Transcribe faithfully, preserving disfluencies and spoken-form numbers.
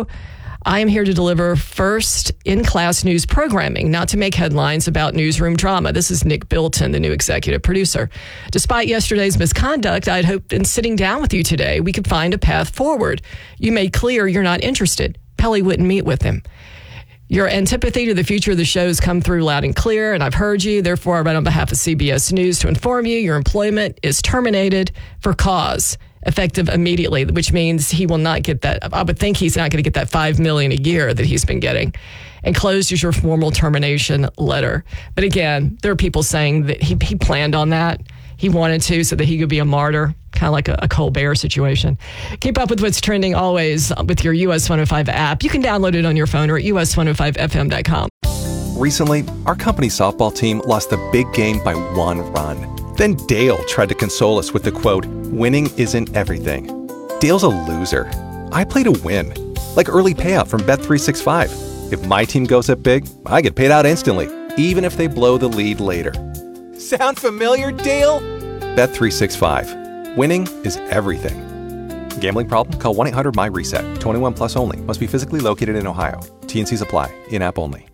show. I am here to deliver first in-class news programming, not to make headlines about newsroom drama. This is Nick Bilton, the new executive producer. Despite yesterday's misconduct, I'd hoped in sitting down with you today, we could find a path forward. You made clear you're not interested. Pelly wouldn't meet with him. Your antipathy to the future of the show has come through loud and clear, and I've heard you. Therefore, I write on behalf of C B S News to inform you your employment is terminated for cause, effective immediately, which means he will not get that. I would think he's not going to get that five million dollars a year that he's been getting. Enclosed is your formal termination letter. But again, there are people saying that he, he planned on that. He wanted to so that he could be a martyr, kind of like a, a Colbert situation. Keep up with what's trending always with your U S one oh five app. You can download it on your phone or at U S one oh five F M dot com. Recently, our company softball team lost the big game by one run. Then Dale tried to console us with the quote, "Winning isn't everything." Dale's a loser. I play to win. Like early payout from Bet three sixty-five. If my team goes up big, I get paid out instantly, even if they blow the lead later. Sound familiar, Dale? Bet three sixty-five. Winning is everything. Gambling problem? Call one eight hundred M Y RESET. twenty-one plus only. Must be physically located in Ohio. T and C's apply. In-app only.